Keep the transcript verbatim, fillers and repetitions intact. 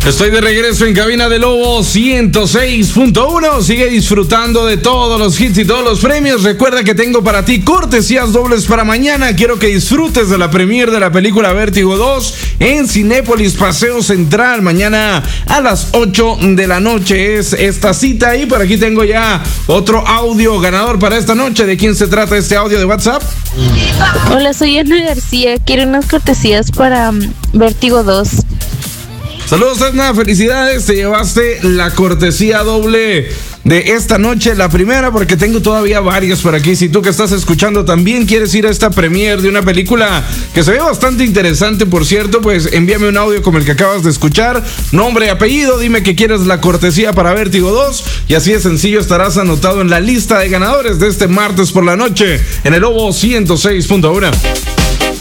Estoy de regreso en cabina de Lobo ciento seis punto uno. Sigue disfrutando de todos los hits y todos los premios. Recuerda que tengo para ti cortesías dobles para mañana. Quiero que disfrutes de la premier de la película Vértigo dos en Cinépolis Paseo Central. Mañana a las ocho de la noche es esta cita. Y por aquí tengo ya otro audio ganador para esta noche. ¿De quién se trata este audio de WhatsApp? Hola, soy Ana García. Quiero unas cortesías para um, Vértigo dos. Saludos, Edna, felicidades, te llevaste la cortesía doble de esta noche, la primera, porque tengo todavía varias por aquí. Si tú que estás escuchando también quieres ir a esta premier de una película que se ve bastante interesante, por cierto, pues envíame un audio como el que acabas de escuchar, nombre y apellido, dime que quieres la cortesía para Vértigo dos y así de sencillo estarás anotado en la lista de ganadores de este martes por la noche en el Lobo ciento seis punto uno.